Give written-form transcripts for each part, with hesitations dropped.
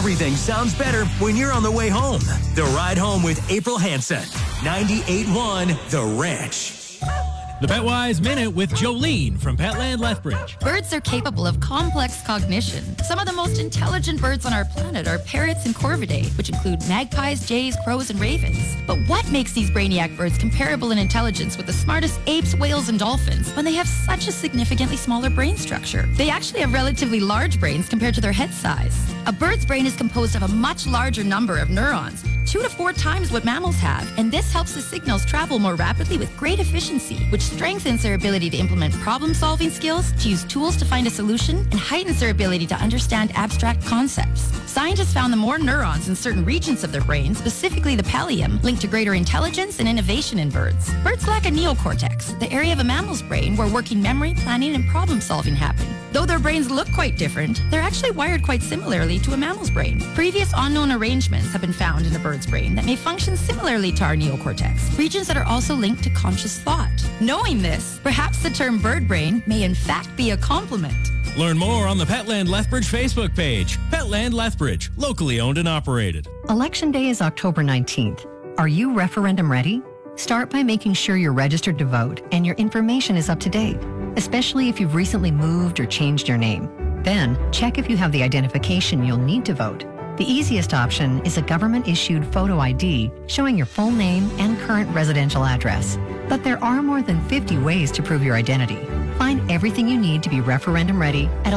Everything sounds better when you're on the way home. The Ride Home with April Hansen. 98.1 The Ranch. The Petwise Minute with Jolene from Petland Lethbridge. Birds are capable of complex cognition. Some of the most intelligent birds on our planet are parrots and corvidae, which include magpies, jays, crows, and ravens. But what makes these brainiac birds comparable in intelligence with the smartest apes, whales, and dolphins when they have such a significantly smaller brain structure? They actually have relatively large brains compared to their head size. A bird's brain is composed of a much larger number of neurons, 2 to 4 times what mammals have, and this helps the signals travel more rapidly with great efficiency, which strengthens their ability to implement problem-solving skills, to use tools to find a solution, and heightens their ability to understand abstract concepts. Scientists found the more neurons in certain regions of their brain, specifically the pallium, linked to greater intelligence and innovation in birds. Birds lack a neocortex, the area of a mammal's brain where working memory, planning, and problem-solving happen. Though their brains look quite different, they're actually wired quite similarly to a mammal's brain. Previous unknown arrangements have been found in a bird's brain that may function similarly to our neocortex, regions that are also linked to conscious thought. Knowing this, perhaps the term bird brain may in fact be a compliment. Learn more on the Petland Lethbridge Facebook page. Petland Lethbridge, locally owned and operated. Election Day is October 19th. Are you referendum ready? Start by making sure you're registered to vote and your information is up to date, especially if you've recently moved or changed your name. Then, check if you have the identification you'll need to vote. The easiest option is a government-issued photo ID showing your full name and current residential address. But there are more than 50 ways to prove your identity. Find everything you need to be referendum ready at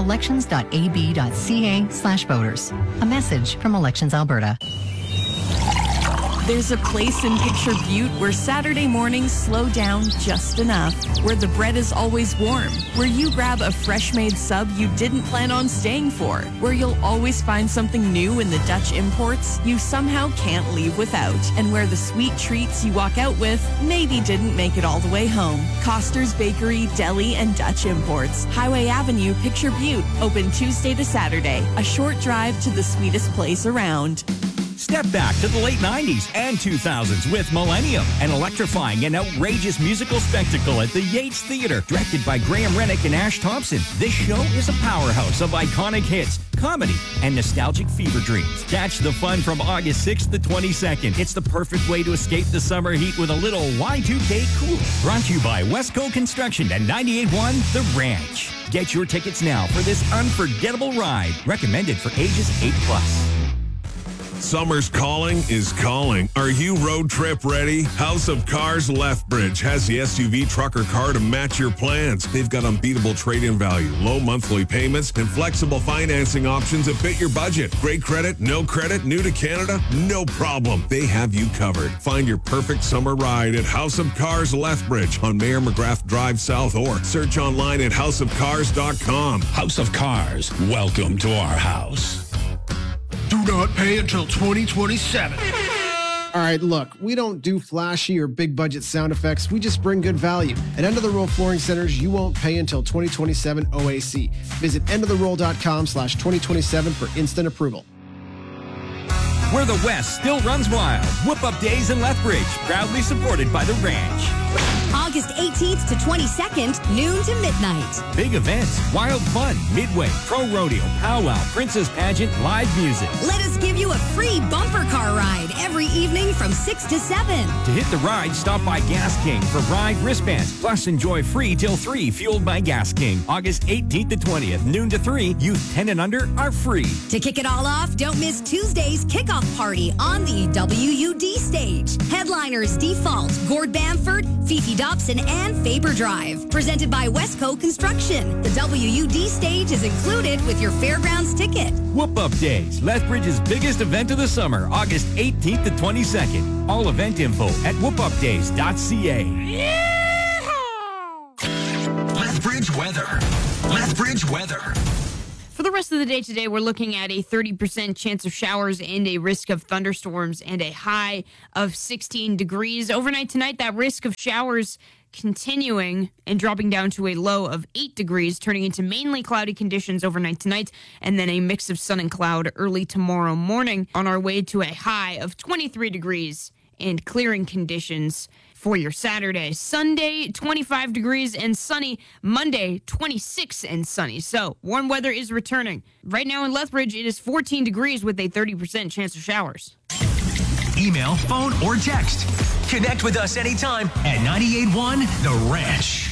elections.ab.ca/voters. A message from Elections Alberta. There's a place in Picture Butte where Saturday mornings slow down just enough, where the bread is always warm, where you grab a fresh-made sub you didn't plan on staying for, where you'll always find something new in the Dutch imports you somehow can't leave without, and where the sweet treats you walk out with maybe didn't make it all the way home. Coster's Bakery, Deli, and Dutch Imports. Highway Avenue, Picture Butte. Open Tuesday to Saturday. A short drive to the sweetest place around. Step back to the late 90s and 2000s with Millennium, an electrifying and outrageous musical spectacle at the Yates Theater, directed by Graham Rennick and Ash Thompson. This show is a powerhouse of iconic hits, comedy, and nostalgic fever dreams. Catch the fun from August 6th to 22nd. It's the perfect way to escape the summer heat with a little Y2K cool. Brought to you by Westco Construction and 98.1 The Ranch. Get your tickets now for this unforgettable ride. Recommended for ages 8+. Summer's calling is calling. Are you road trip ready? House of Cars Lethbridge has the SUV truck or car to match your plans. They've got unbeatable trade-in value, low monthly payments, and flexible financing options that fit your budget. Great credit, no credit, new to Canada? No problem. They have you covered. Find your perfect summer ride at House of Cars Lethbridge on Mayor McGrath Drive South, or search online at houseofcars.com. House of Cars, welcome to our house. Do not pay until 2027. All right, look, we don't do flashy or big budget sound effects. We just bring good value. At End of the Roll Flooring Centers, you won't pay until 2027 OAC. Visit endoftheroll.com/2027 for instant approval. Where the West still runs wild. Whoop Up Days in Lethbridge, proudly supported by The Ranch. August 18th to 22nd, noon to midnight. Big events, wild fun, Midway, Pro Rodeo, Powwow, Princess Pageant, live music. Let us give you a free bumper car ride every evening from 6 to 7. To hit the ride, stop by Gas King for ride wristbands. Plus, enjoy free till 3, fueled by Gas King. August 18th to 20th, noon to 3. Youth 10 and under are free. To kick it all off, don't miss Tuesday's kickoff party on the WUD stage. Headliners Default, Gord Bamford, Fifi Dobson, and Faber Drive. Presented by Westco Construction. The WUD stage is included with your fairgrounds ticket. Whoop Up Days, Lethbridge's biggest event of the summer, August 18th to 22nd. All event info at whoopupdays.ca. Lethbridge weather. Lethbridge weather. For the rest of the day today, we're looking at a 30% chance of showers and a risk of thunderstorms and a high of 16 degrees. Overnight tonight, that risk of showers continuing and dropping down to a low of 8 degrees, turning into mainly cloudy conditions overnight tonight, and then a mix of sun and cloud early tomorrow morning, on our way to a high of 23 degrees and clearing conditions for your Saturday. Sunday, 25 degrees and sunny. Monday, 26 and sunny. So warm weather is returning. Right now in Lethbridge, it is 14 degrees with a 30% chance of showers. Email, phone, or text. Connect with us anytime at 98.1 The Ranch.